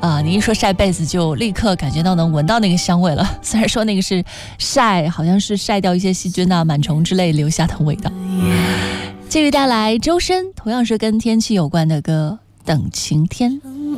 你一说晒被子就立刻感觉到能闻到那个香味了，虽然说那个是晒，好像是晒掉一些细菌啊、螨虫之类留下的味道。继续带来周深，同样是跟天气有关的歌《等晴天》。